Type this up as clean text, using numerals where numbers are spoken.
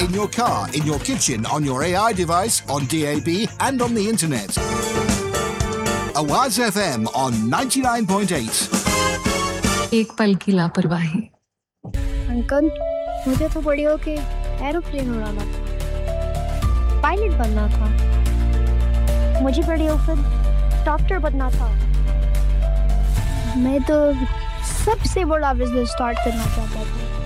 In your car, in your kitchen, on your AI device, on DAB and on the internet. Awaz FM on 99.8. एक पल की लापरवाही। Uncle, मुझे तो बड़ी होके एरोप्लेन उड़ाना था, पायलट बनना था। मुझे बड़ी होकर डॉक्टर बनना था। मैं तो सबसे बड़ा बिजनेस स्टार्ट करना चाहता था।